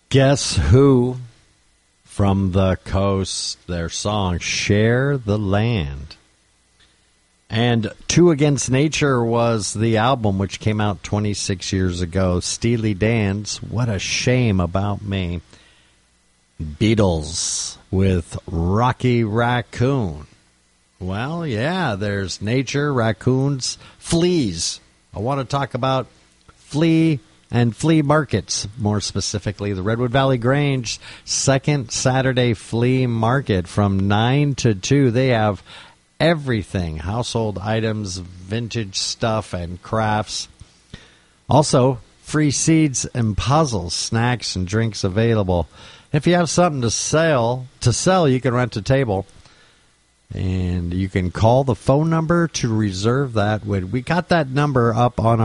Guess Who from the Coast, their song Share the Land. And Two Against Nature was the album which came out 26 years ago. Steely Dan's What a Shame About Me. Beatles with Rocky Raccoon. Well, yeah, there's nature, raccoons, fleas. I want to talk about flea and flea markets, more specifically the Redwood Valley Grange second Saturday flea market from 9 to 2. They have everything, household items, vintage stuff, and crafts. Also, free seeds and puzzles, snacks and drinks available. If you have something to sell, you can rent a table. And you can call the phone number to reserve that. We got that number up on